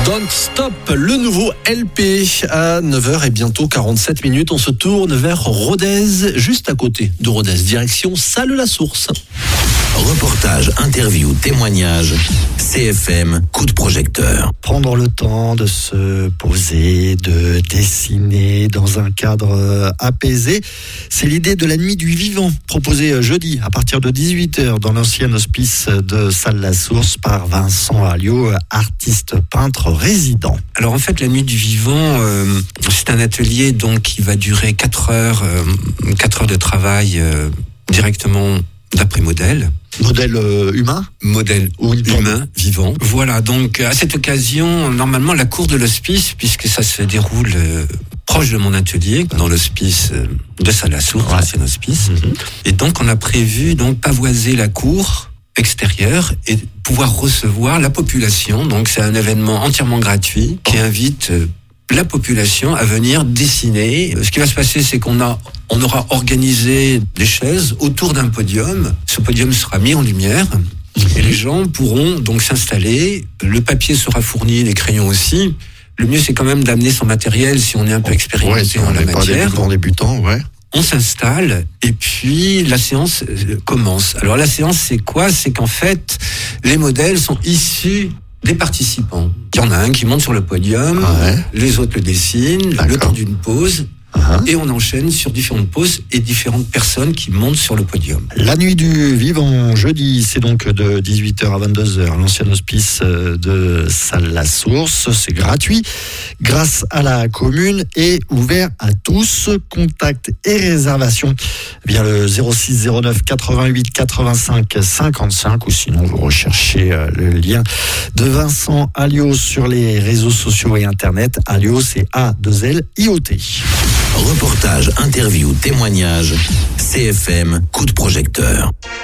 Don't Stop, le nouveau LP à 9h et bientôt 47 minutes. On se tourne vers Rodez, juste à côté de Rodez, direction Salles-la-Source. Reportage, interview, témoignage, CFM, coup de projecteur. Prendre le temps de se poser, de dessiner dans un cadre apaisé, c'est l'idée de la nuit du vivant, proposée jeudi à partir de 18h dans l'ancien hospice de Salles-la-Source par Vincent Alliot, artiste peintre résident. Alors en fait, la nuit du vivant, c'est un atelier donc qui va durer 4 heures de travail directement d'après modèle. Modèle humain ? Modèle humain, vivant. Voilà, donc à cette occasion, normalement la cour de l'hospice, puisque ça se déroule proche de mon atelier, dans l'hospice de Salles-la-Source, l'ancien hospice. Et donc on a prévu donc pavoiser la cour extérieure et pouvoir recevoir la population. Donc c'est un événement entièrement gratuit qui invite la population à venir dessiner. Ce qui va se passer, c'est qu'on aura organisé des chaises autour d'un podium. Ce podium sera mis en lumière et les gens pourront donc s'installer. Le papier sera fourni, les crayons aussi. Le mieux, c'est quand même d'amener son matériel si on est un peu expérimenté en la matière. Pas débutant, ouais. On s'installe et puis la séance commence. Alors la séance, c'est quoi ? C'est qu'en fait, les modèles sont issus des participants. Il y en a un qui monte sur le podium, les autres le dessinent, le temps d'une pause, et on enchaîne sur différentes pauses et différentes personnes qui montent sur le podium. La nuit du vivant, jeudi, c'est donc de 18h à 22h, l'ancien hospice de Salles-la-Source. C'est gratuit, grâce à la commune et ouvert à tous. Contact et réservation via le 06 09 88 85 55 ou sinon vous recherchez le lien de Vincent Alliot sur les réseaux sociaux et internet. Alliot, c'est A2L-I-O-T. Reportage, interview, témoignage, CFM, coup de projecteur.